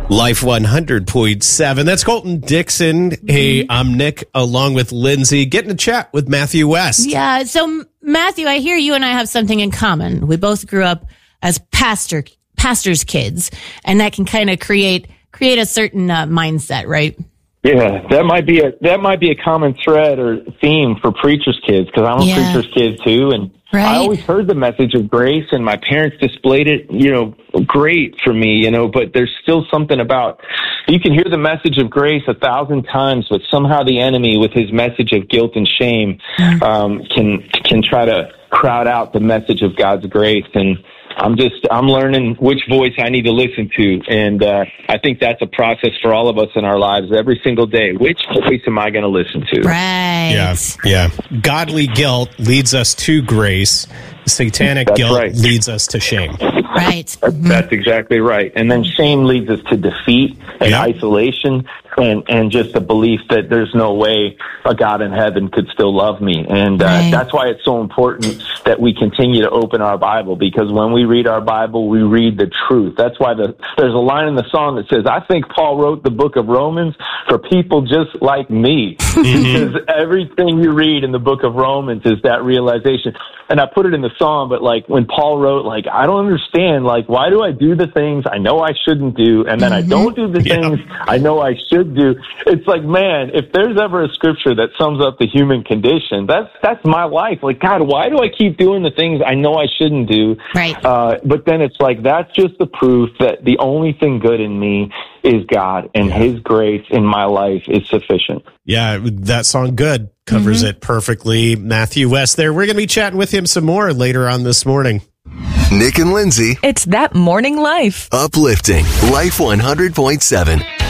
Life 100.7. That's Colton Dixon. Hey, I'm Nick, along with Lindsay, getting to chat with Matthew West. Yeah. So, Matthew, I hear you and I have something in common. We both grew up as pastors' kids, and that can kind of create a certain mindset, right? Yeah, that might be a common thread or theme for preachers' kids, because I'm a preacher's kid too, and I always heard the message of grace, and my parents displayed it, great for me, but there's still something about, you can hear the message of grace 1,000 times, but somehow the enemy with his message of guilt and shame can try to crowd out the message of God's grace. And I'm learning which voice I need to listen to. And I think that's a process for all of us in our lives every single day. Which voice am I going to listen to? Right. Yeah. Godly guilt leads us to grace. Satanic guilt leads us to shame. Right. That's exactly right. And then shame leads us to defeat and isolation and just the belief that there's no way a God in heaven could still love me. And that's why it's so important that we continue to open our Bible, because when we read our Bible, we read the truth. That's why there's a line in the song that says, I think Paul wrote the book of Romans for people just like me. Because everything you read in the book of Romans is that realization. And I put it in the song, but when Paul wrote, I don't understand, why do I do the things I know I shouldn't do, and then I don't do the things I know I should do? It's man, if there's ever a scripture that sums up the human condition, that's my life. God, why do I keep doing the things I know I shouldn't do? Right. But then it's that's just the proof that the only thing good in me is God, and His grace in my life is sufficient. Yeah, that song, Good, covers it perfectly. Matthew West there. We're going to be chatting with him some more later on this morning. Nick and Lindsay. It's That Morning Life. Uplifting Life 100.7.